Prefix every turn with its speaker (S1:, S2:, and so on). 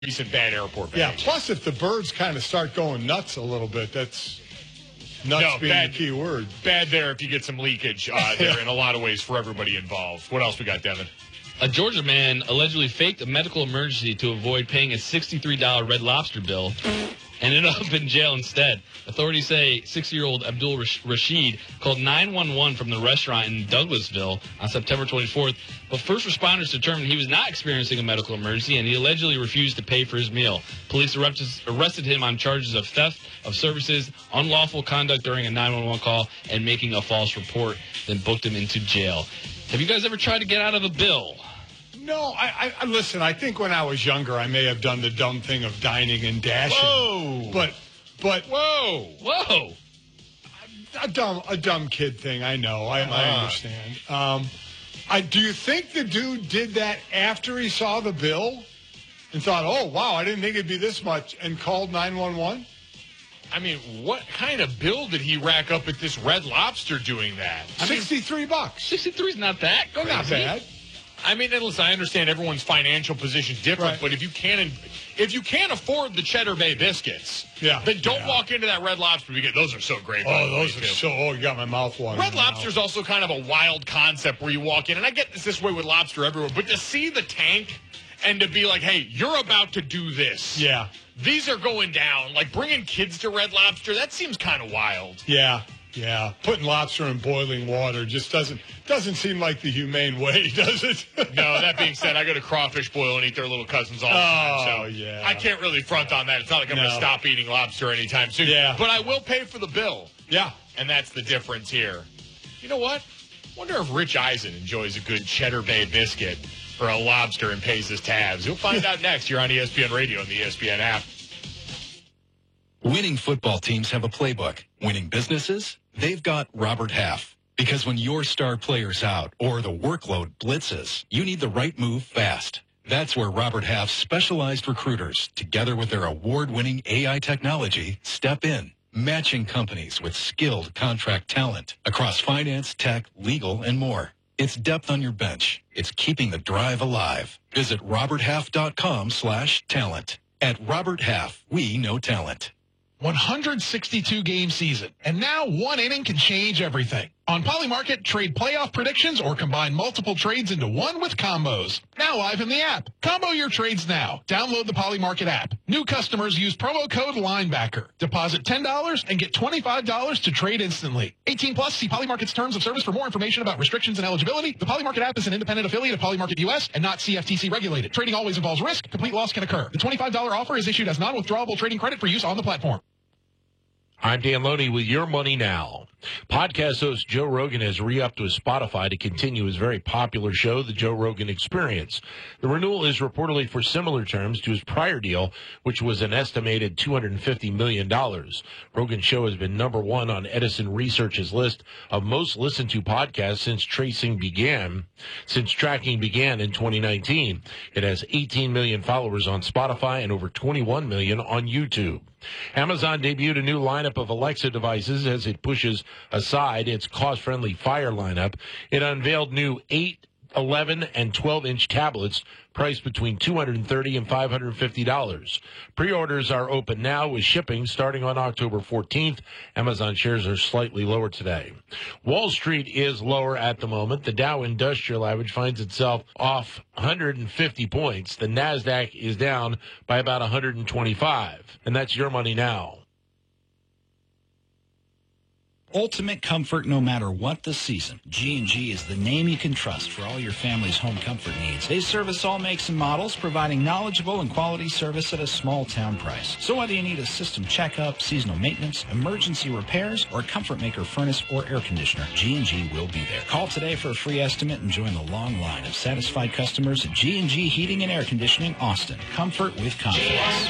S1: recent bad airport
S2: behavior.
S1: behavior.
S2: Yeah, plus if the birds kind of start going nuts a little bit, that's nuts being the key word.
S1: Bad there if you get some leakage there in a lot of ways for everybody involved. What else we got, Devin?
S3: A Georgia man allegedly faked a medical emergency to avoid paying a $63 Red Lobster bill and ended up in jail instead. Authorities say 60-year-old Abdul Rashid called 911 from the restaurant in Douglasville on September 24th, but first responders determined he was not experiencing a medical emergency, and he allegedly refused to pay for his meal. Police arrested him on charges of theft of services, unlawful conduct during a 911 call, and making a false report, then booked him into jail. Have you guys ever tried to get out of a bill?
S2: No, I listen, I think when I was younger, I may have done the dumb thing of dining and dashing.
S1: Whoa!
S2: But
S3: Whoa!
S2: A dumb kid thing, I know. I understand. Do you think the dude did that after he saw the bill and thought, oh, wow, I didn't think it'd be this much, and called 911?
S1: I mean, what kind of bill did he rack up at this Red Lobster doing that?
S2: $63.
S3: 63 is not that crazy.
S2: Not bad.
S1: I mean, and listen, I understand everyone's financial position is different,
S2: right.
S1: But if you can't afford the Cheddar Bay biscuits, then don't walk into that Red Lobster because those are so great.
S2: Those are so. Oh, you got my mouth watering.
S1: Red Lobster's also kind of a wild concept where you walk in, and I get this way with lobster everywhere, but to see the tank and to be like, hey, you're about to do this.
S2: Yeah.
S1: These are going down. Like bringing kids to Red Lobster, that seems kind of wild.
S2: Yeah. Yeah, putting lobster in boiling water just doesn't seem like the humane way, does it?
S1: No, that being said, I go to Crawfish Boil and eat their little cousins all the time. So
S2: yeah.
S1: I can't really front on that. It's not like I'm going to stop eating lobster anytime soon.
S2: Yeah.
S1: But I will pay for the bill.
S2: Yeah.
S1: And that's the difference here. You know what? Wonder if Rich Eisen enjoys a good Cheddar Bay biscuit or a lobster and pays his tabs. You'll find out next. You're on ESPN Radio and the ESPN app.
S4: Winning football teams have a playbook. Winning businesses, they've got Robert Half. Because when your star player's out or the workload blitzes, you need the right move fast. That's where Robert Half's specialized recruiters, together with their award-winning AI technology, step in, matching companies with skilled contract talent across finance, tech, legal, and more. It's depth on your bench. It's keeping the drive alive. Visit roberthalf.com/talent. At Robert Half, we know talent.
S5: 162-game season, and now one inning can change everything. On Polymarket, trade playoff predictions or combine multiple trades into one with combos. Now live in the app. Combo your trades now. Download the Polymarket app. New customers use promo code LINEBACKER. Deposit $10 and get $25 to trade instantly. 18 plus, see Polymarket's terms of service for more information about restrictions and eligibility. The Polymarket app is an independent affiliate of Polymarket US and not CFTC regulated. Trading always involves risk. Complete loss can occur. The $25 offer is issued as non-withdrawable trading credit for use on the platform.
S6: I'm Dan Loney with Your Money Now. Podcast host Joe Rogan has re-upped with Spotify to continue his very popular show, The Joe Rogan Experience. The renewal is reportedly for similar terms to his prior deal, which was an estimated $250 million. Rogan's show has been number one on Edison Research's list of most listened to podcasts since tracking began in 2019. It has 18 million followers on Spotify and over 21 million on YouTube. Amazon debuted a new lineup of Alexa devices as it pushes aside its cost-friendly Fire lineup. It unveiled new 8, 11, and 12-inch tablets priced between $230 and $550. Pre-orders are open now with shipping starting on October 14th. Amazon shares are slightly lower today. Wall Street is lower at the moment. The Dow Industrial Average finds itself off 150 points. The NASDAQ is down by about 125. And that's Your Money Now.
S7: Ultimate comfort no matter what the season. G&G is the name you can trust for all your family's home comfort needs. They service all makes and models, providing knowledgeable and quality service at a small town price. So whether you need a system checkup, seasonal maintenance, emergency repairs, or a Comfort Maker furnace or air conditioner, G&G will be there. Call today for a free estimate and join the long line of satisfied customers at G&G Heating and Air Conditioning, Austin. Comfort with confidence.